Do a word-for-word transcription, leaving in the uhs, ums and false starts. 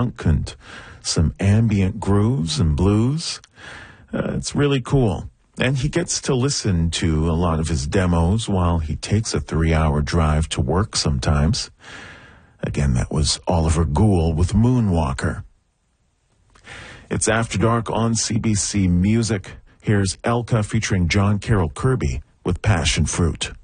funk and some ambient grooves and blues. Uh, it's really cool. And he gets to listen to a lot of his demos while he takes a three-hour drive to work sometimes. Again, that was Oliver Gould with Moonwalker. It's After Dark on C B C Music. Here's Elka featuring John Carroll Kirby with Passion Fruit.